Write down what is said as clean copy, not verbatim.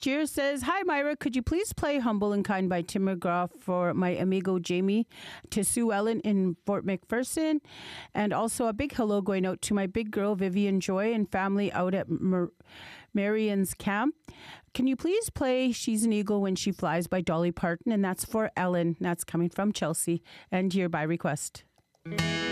Cheers says, hi, Myra. Could you please play Humble and Kind by Tim McGraw for my amigo Jamie, to Sue Ellen in Fort McPherson? And also a big hello going out to my big girl, Vivian Joy, and family out at Marion's Camp. Can you please play She's an Eagle When She Flies by Dolly Parton? And that's for Ellen. That's coming from Chelsea. And here by request.